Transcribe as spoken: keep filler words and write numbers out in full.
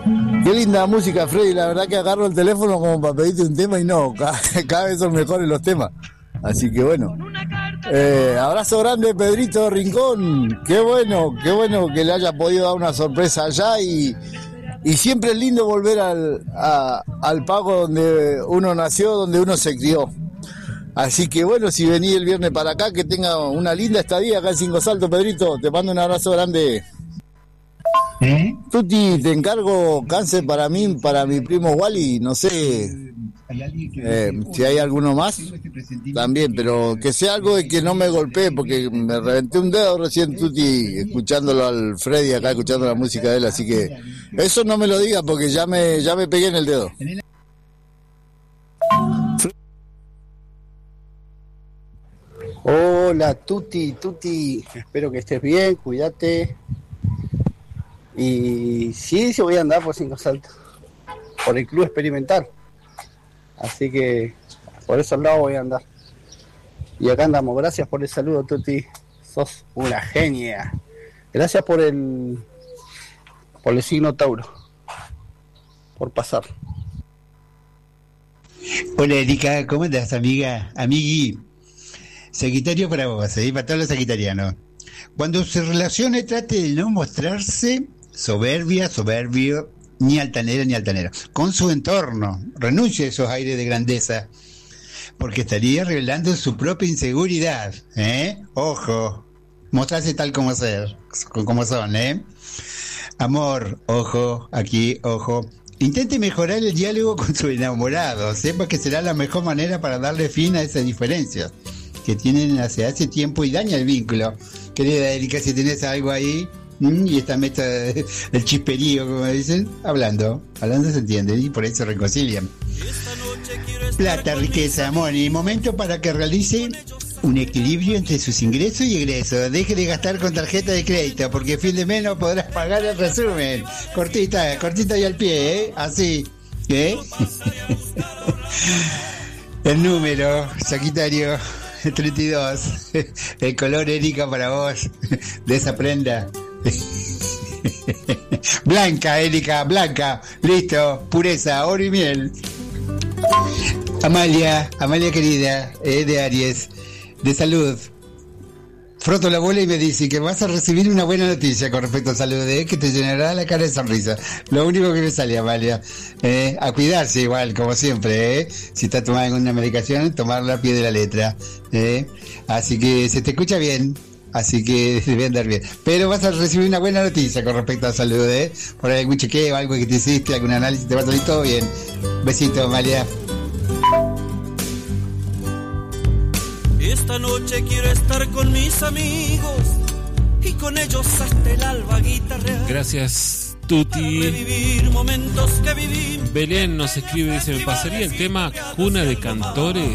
Qué linda música, Freddy. La verdad que agarro el teléfono como para pedirte un tema y no, cada, cada vez son mejores los temas. Así que bueno. Eh, abrazo grande, Pedrito Rincón. Qué bueno, qué bueno que le haya podido dar una sorpresa allá y, y siempre es lindo volver al, a, al pago donde uno nació, donde uno se crió. Así que bueno, si venís el viernes para acá, que tenga una linda estadía acá en Cinco Saltos, Pedrito. Te mando un abrazo grande. ¿Eh? Tuti, te encargo cáncer para mí, para mi primo Wally, no sé eh, si hay alguno más también, pero que sea algo de que no me golpee, porque me reventé un dedo recién, Tuti, escuchándolo al Freddy acá, escuchando la música de él, así que eso no me lo diga porque ya me, ya me pegué en el dedo. Hola Tuti, Tuti, espero que estés bien, cuídate. Y sí, sí voy a andar por Cinco Saltos, por el Club Experimental. Así que por esos lados voy a andar. Y acá andamos, gracias por el saludo, Tuti. Sos una genia. Gracias por el por el signo Tauro, por pasar. Hola Erika, ¿cómo estás, amiga? Amigui. Sagitario para vos, ¿eh? Para todos los sagitarianos. Cuando se relacione, trate de no mostrarse soberbia, soberbio, ni altanera, ni altanera, con su entorno. Renuncie a esos aires de grandeza, porque estaría revelando su propia inseguridad, ¿eh? Ojo, mostrarse tal como ser, como son, ¿eh? Amor, ojo, aquí, ojo. Intente mejorar el diálogo con su enamorado, sepa que será la mejor manera para darle fin a esa diferencia que tienen hace hace tiempo y daña el vínculo. Querida Erika, si tenés algo ahí, mmm, y esta meta del chisperío, como dicen, hablando, hablando se entiende, y por ahí se reconcilian. Plata, riqueza, amor, y momento para que realice un equilibrio entre sus ingresos y egresos. Deje de gastar con tarjeta de crédito, porque fin de mes no podrás pagar el resumen. Cortita, cortita y al pie, ¿eh? Así, ¿eh? El número, Sagitario, treinta y dos. El color, Erika, para vos, de esa prenda. Blanca, Erika, blanca. Listo, pureza, oro y miel. Amalia, Amalia querida, eh, de Aries, de salud. Froto la bola y me dice que vas a recibir una buena noticia con respecto a salud, eh, que te llenará la cara de sonrisa. Lo único que me sale, Amalia. Eh, a cuidarse igual, como siempre. Eh. Si está tomando alguna medicación, tomarla a pie de la letra. Eh. Así que se te escucha bien. Así que debe andar bien. Pero vas a recibir una buena noticia con respecto a salud. Eh. Por ahí algún chequeo, algo que te hiciste, algún análisis, te va a salir todo bien. Besito, Amalia. Esta noche quiero estar con mis amigos y con ellos hasta el alba guitarrear. Gracias, Tuti. Revivir momentos que viví. Belén nos escribe, dice, me pasaría el tema Cuna de Cantores